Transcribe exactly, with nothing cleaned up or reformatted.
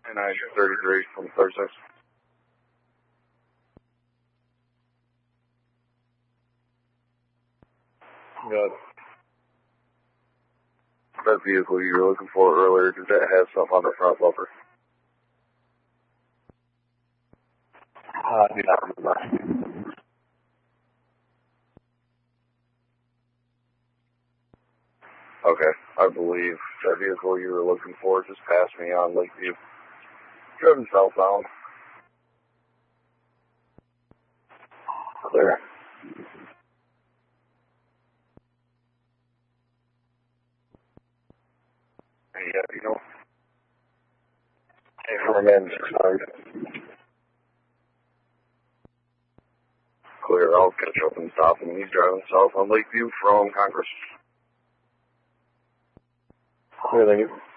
nine thirty-three from thirty-six. Good. That vehicle you were looking for earlier, did that have something on the front bumper? Uh, I do not remember. Okay, I believe that vehicle you were looking for just passed me on Lakeview. Driving southbound. Clear. Yeah, you know. Hey, four men, six nine. Clear, I'll catch up and stop him. He's driving south on Lakeview from Congress. Clear, thank you.